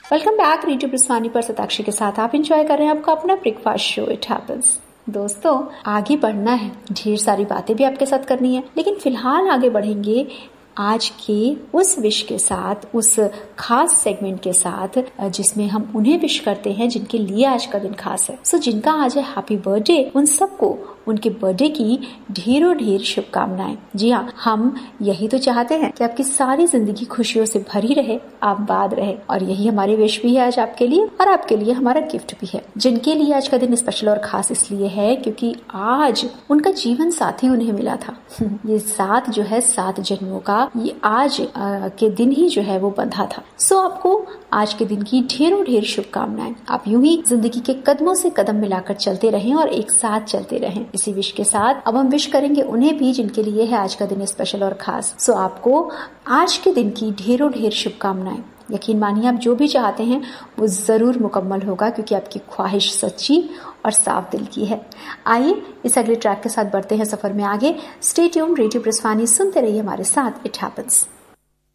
Welcome back radio ब्रस्वानी पर सताक्षी के साथ आप एंजॉय कर रहे हैं आपका अपना ब्रेकफास्ट शो इट हैपेंस। दोस्तों, आगे बढ़ना है, ढेर सारी बातें भी आपके साथ करनी है, लेकिन फिलहाल आगे बढ़ेंगे आज के उस विश के साथ, उस खास सेगमेंट के साथ जिसमें हम उन्हें विश करते हैं जिनके लिए आज का दिन खास है। सो जिनका आज है हैप्पी बर्थडे, उन सबको उनके बर्थडे की ढेरों ढेर शुभकामनाएं। जी हाँ, हम यही तो चाहते हैं कि आपकी सारी जिंदगी खुशियों से भरी रहे, आबाद रहे, और यही हमारी विश भी है आज आपके लिए, और आपके लिए हमारा गिफ्ट भी है। जिनके लिए आज का दिन स्पेशल और खास इसलिए है क्योंकि आज उनका जीवन साथी उन्हें मिला था। ये साथ जो है 7 जन्मों का, ये आज के दिन ही जो है वो बंधा था। सो आपको आज के दिन की ढेरों ढेर शुभकामनाएं। आप यूं ही जिंदगी के कदमों से कदम मिलाकर चलते रहें और एक साथ चलते रहें। इसी विश के साथ अब हम विश करेंगे उन्हें भी जिनके लिए है आज का दिन स्पेशल और खास। सो आपको आज के दिन की ढेरों ढेर शुभकामनाएं। यकीन मानिए, आप जो भी चाहते हैं वो जरूर मुकम्मल होगा क्योंकि आपकी ख्वाहिश सच्ची और साफ दिल की है। आइए इस अगले ट्रैक के साथ बढ़ते हैं सफर में आगे। स्टे ट्यून्ड, रेडियो ब्रस्वानी सुनते रहिए हमारे साथ, इट हैपेंस।